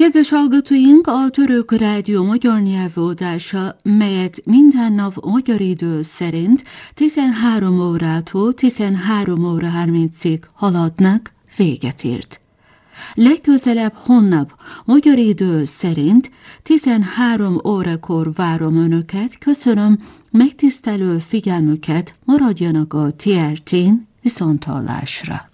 Kedves hallgatóink, a Török Rádió magyar nyelvódása, melyet minden nap magyar idő szerint 13 órától 13 óra 30-ig haladnak, véget ért. Legközelebb holnap magyar idő szerint 13 órakor várom Önöket, köszönöm megtisztelő figyelmüket, maradjanak a TRT-n, viszonthallásra.